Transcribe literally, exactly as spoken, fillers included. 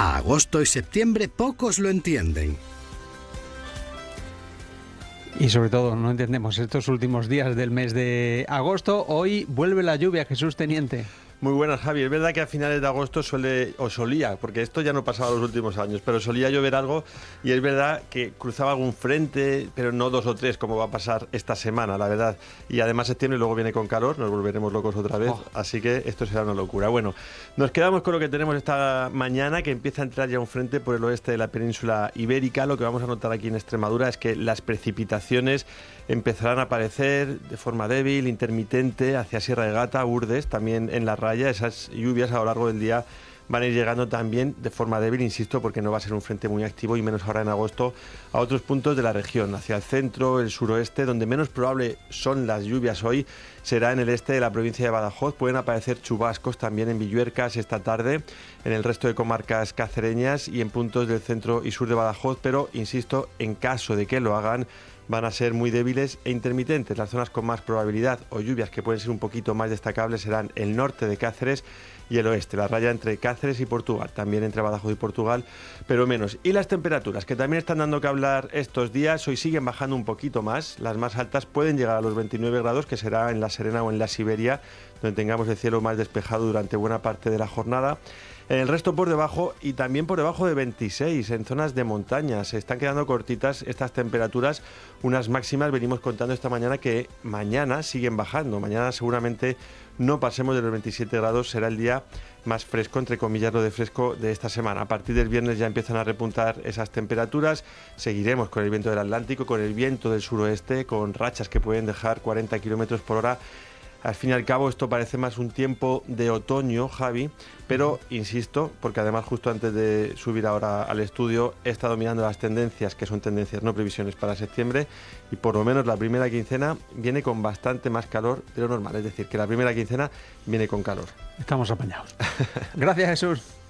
A agosto y septiembre pocos lo entienden. Y sobre todo no entendemos estos últimos días del mes de agosto. Hoy vuelve la lluvia, Jesús Teniente. Muy buenas, Javi. Es verdad que a finales de agosto suele, o solía, porque esto ya no pasaba los últimos años, pero solía llover algo y es verdad que cruzaba algún frente, pero no dos o tres, como va a pasar esta semana, la verdad. Y además septiembre luego viene con calor, nos volveremos locos otra vez, oh. así que esto será una locura. Bueno, nos quedamos con lo que tenemos esta mañana, que empieza a entrar ya un frente por el oeste de la península ibérica. Lo que vamos a notar aquí en Extremadura es que las precipitaciones empezarán a aparecer de forma débil, intermitente, hacia Sierra de Gata, Urdes, también en la raya. Esas lluvias a lo largo del día van a ir llegando también de forma débil, insisto, porque no va a ser un frente muy activo y menos ahora en agosto, a otros puntos de la región, hacia el centro, el suroeste. Donde menos probable son las lluvias hoy será en el este de la provincia de Badajoz. Pueden aparecer chubascos también en Villuercas esta tarde, en el resto de comarcas cacereñas y en puntos del centro y sur de Badajoz, pero insisto, en caso de que lo hagan, van a ser muy débiles e intermitentes. Las zonas con más probabilidad o lluvias que pueden ser un poquito más destacables serán el norte de Cáceres y el oeste, la raya entre Cáceres y Portugal, también entre Badajoz y Portugal, pero menos. Y las temperaturas, que también están dando que hablar estos días, hoy siguen bajando un poquito más. Las más altas pueden llegar a los veintinueve grados, que será en La Serena o en la Siberia, donde tengamos el cielo más despejado durante buena parte de la jornada. En el resto por debajo y también por debajo de veintiséis en zonas de montaña. Se están quedando cortitas estas temperaturas, unas máximas. Venimos contando esta mañana que mañana siguen bajando. Mañana seguramente no pasemos de los veintisiete grados, será el día más fresco, entre comillas, lo de fresco de esta semana. A partir del viernes ya empiezan a repuntar esas temperaturas. Seguiremos con el viento del Atlántico, con el viento del suroeste, con rachas que pueden dejar cuarenta kilómetros por hora. Al fin y al cabo esto parece más un tiempo de otoño, Javi, pero insisto, porque además justo antes de subir ahora al estudio he estado mirando las tendencias, que son tendencias, no previsiones, para septiembre, y por lo menos la primera quincena viene con bastante más calor de lo normal, es decir, que la primera quincena viene con calor. Estamos apañados. Gracias, Jesús.